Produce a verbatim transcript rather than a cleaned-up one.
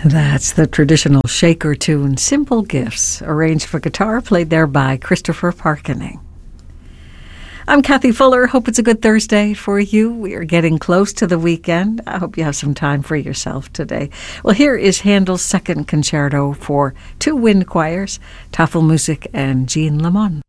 That's the traditional shaker tune, Simple Gifts, arranged for guitar, played there by Christopher Parkening. I'm Kathy Fuller. Hope it's a good Thursday for you. We are getting close to the weekend. I hope you have some time for yourself today. Well, here is Handel's second concerto for two wind choirs, Tafelmusik and Jean Lemon.